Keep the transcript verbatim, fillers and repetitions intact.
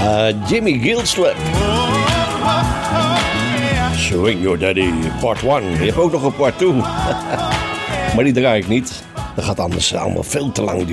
Jimmy Gilslip. Swing Your Daddy, part one. Je hebt ook nog een part two. Maar die draai ik niet. Dat gaat anders allemaal veel te lang duren.